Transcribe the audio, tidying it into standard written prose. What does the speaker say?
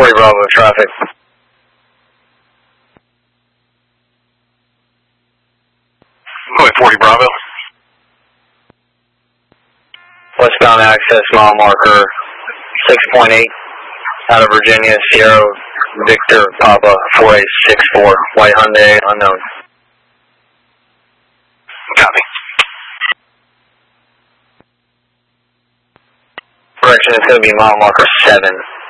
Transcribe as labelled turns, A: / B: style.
A: 40 Bravo traffic.
B: Going 40 Bravo.
A: Westbound access mile marker 6.8 out of Virginia, Sierra Victor Papa 4864, white Hyundai unknown.
B: Copy.
A: Correction, it's going to be mile marker 7.